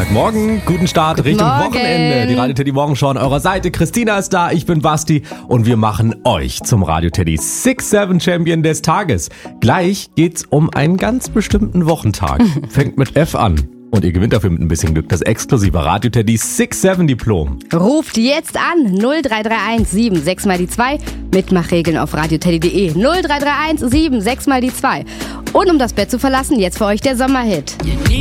Sonntagmorgen, guten Start Richtung Wochenende. Die Radio Teddy Morgenschau an eurer Seite. Christina ist da, ich bin Basti und wir machen euch zum Radio Teddy 6-7 Champion des Tages. Gleich geht's um einen ganz bestimmten Wochentag. Fängt mit F an. Und ihr gewinnt dafür mit ein bisschen Glück das exklusive Radio Teddy 6-7 Diplom. Ruft jetzt an 0331 76 mal die 2. Mitmachregeln auf radioteddy.de 0331 76 mal die 2. Und um das Bett zu verlassen, jetzt für euch der Sommerhit.